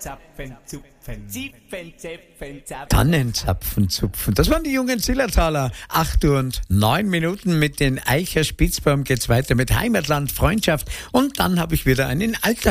Zapfen, zupfen, zipfen, zäpfen, zapfen. Tannenzapfen zupfen. Das waren die jungen Zillertaler. 8:09 mit den Eicher Spitzbaum geht's weiter mit Heimatland, Freundschaft. Und dann habe ich wieder einen Alltag.